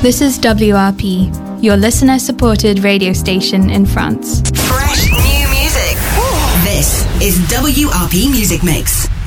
This is WRP, your listener-supported radio station in France. Fresh new music. This is WRP Music Mix.